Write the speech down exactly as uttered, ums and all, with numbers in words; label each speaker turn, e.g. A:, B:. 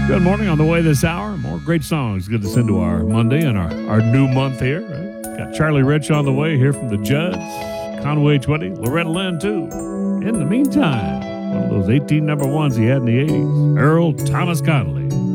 A: Good morning. On the way this hour, more great songs. Get us into our Monday and our, our new month here. Right? Got Charlie Rich on the way here from the Judds, Conway Twitty, Loretta Lynn too. In the meantime, one of those eighteen number ones he had in the eighties, Earl Thomas Conley.